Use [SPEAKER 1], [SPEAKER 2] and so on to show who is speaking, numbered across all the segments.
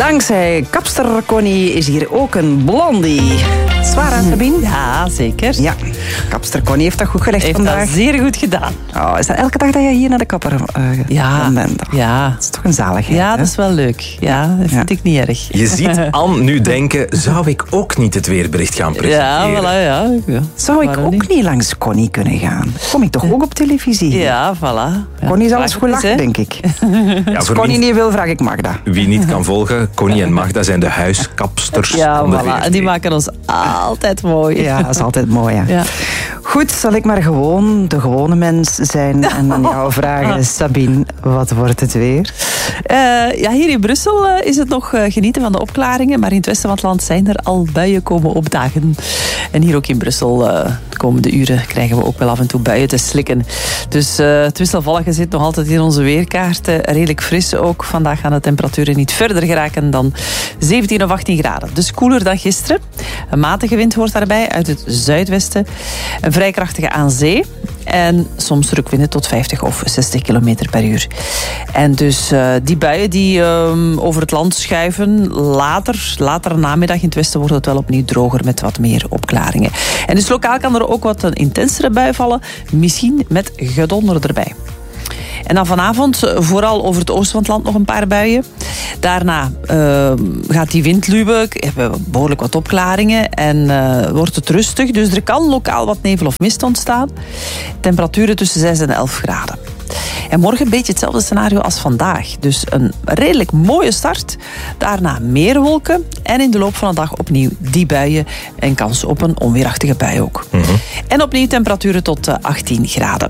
[SPEAKER 1] Dankzij kapster Connie is hier ook een blondie. Zwaar aan, Sabine?
[SPEAKER 2] Ja, zeker.
[SPEAKER 1] Ja, kapster Connie heeft dat goed gelegd vandaag.
[SPEAKER 2] Heeft dat zeer goed gedaan.
[SPEAKER 1] Oh, is dat elke dag dat je hier naar de kapper bent?
[SPEAKER 2] Ja.
[SPEAKER 1] Dat is toch een zaligheid,
[SPEAKER 2] Ja,
[SPEAKER 1] hè?
[SPEAKER 2] dat is wel leuk. Ja, dat vind ik niet erg.
[SPEAKER 3] Je ziet Anne nu denken, zou ik ook niet het weerbericht gaan presenteren?
[SPEAKER 2] Ja, voilà, ja.
[SPEAKER 1] Zou ik
[SPEAKER 2] Waarom
[SPEAKER 1] ook niet langs Connie kunnen gaan? Kom ik toch ook op televisie?
[SPEAKER 2] Ja, voilà. Ja.
[SPEAKER 1] Connie zal eens goed lachen, denk ik.
[SPEAKER 3] Ja,
[SPEAKER 1] Als
[SPEAKER 3] voor
[SPEAKER 1] Connie
[SPEAKER 3] wie,
[SPEAKER 1] niet wil, vraag ik Magda.
[SPEAKER 3] wie niet kan volgen, Connie en Magda zijn de huiskapsters
[SPEAKER 2] Ja,
[SPEAKER 3] van de
[SPEAKER 2] voilà.
[SPEAKER 3] VRT.
[SPEAKER 2] En die maken ons altijd mooi.
[SPEAKER 1] Ja, dat is altijd mooi, hè.
[SPEAKER 2] Ja.
[SPEAKER 1] Goed, zal ik maar gewoon de gewone mens zijn en aan jou vragen, Sabine, wat wordt het weer?
[SPEAKER 2] Ja, hier in Brussel is het nog genieten van de opklaringen, maar in het westen van het land zijn er al buien komen opdagen. En hier ook in Brussel, de komende uren, krijgen we ook wel af en toe buien te slikken. Dus het wisselvallige zit nog altijd in onze weerkaart. Redelijk fris ook. Vandaag gaan de temperaturen niet verder geraken dan 17 of 18 graden. Dus koeler dan gisteren. Een matige wind hoort daarbij uit het zuidwesten. Een vrij krachtige aan zee. En soms rukwinden tot 50 of 60 kilometer per uur. En dus die buien die over het land schuiven. Later namiddag in het westen wordt het wel opnieuw droger met wat meer opklaringen. En dus lokaal kan er ook wat een intensere bui vallen. Misschien met gedonder erbij. En dan vanavond vooral over het oosten van het land nog een paar buien. Daarna gaat die wind luwen, hebben we behoorlijk wat opklaringen en wordt het rustig. Dus er kan lokaal wat nevel of mist ontstaan. Temperaturen tussen 6 en 11 graden. En morgen een beetje hetzelfde scenario als vandaag. Dus een redelijk mooie start. Daarna meer wolken. En in de loop van de dag opnieuw die buien. En kans op een onweerachtige bui ook. Mm-hmm. En opnieuw temperaturen tot 18 graden.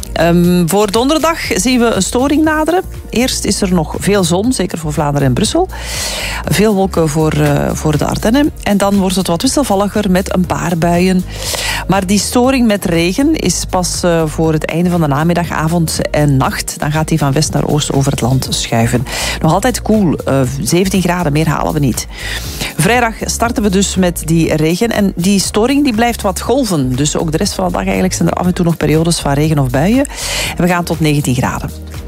[SPEAKER 2] Voor donderdag zien we een storing naderen. Eerst is er nog veel zon, zeker voor Vlaanderen en Brussel. Veel wolken voor de Ardennen. En dan wordt het wat wisselvalliger met een paar buien. Maar die storing met regen is pas voor het einde van de namiddag, avond en nacht. Dan gaat die van west naar oost over het land schuiven. Nog altijd koel, 17 graden, meer halen we niet. Vrijdag starten we dus met die regen. En die storing die blijft wat golven. Dus ook de rest van de dag eigenlijk zijn er af en toe nog periodes van regen of buien. En we gaan tot 19 graden.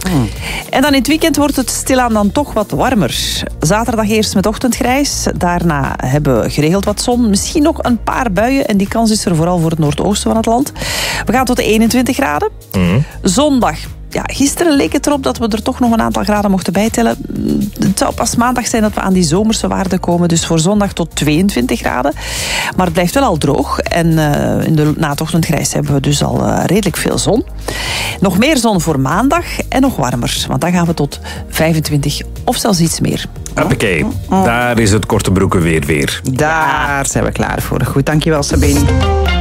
[SPEAKER 2] En dan in het weekend wordt het stilaan dan toch wat warmer. Zaterdag eerst met ochtendgrijs. Daarna hebben we geregeld wat zon. Misschien nog een paar buien. En die kans is er vooral voor het noordoosten van het land. We gaan tot 21 graden. Zondag. Ja, gisteren leek het erop dat we er toch nog een aantal graden mochten bijtellen. Het zou pas maandag zijn dat we aan die zomerse waarden komen. Dus voor zondag tot 22 graden. Maar het blijft wel al droog. En na het ochtendgrijs hebben we dus al redelijk veel zon. Nog meer zon voor maandag en nog warmer. Want dan gaan we tot 25 of zelfs iets meer.
[SPEAKER 3] Hoppakee, daar is het korte broeken weer.
[SPEAKER 1] Daar zijn we klaar voor. Goed, dankjewel Sabine.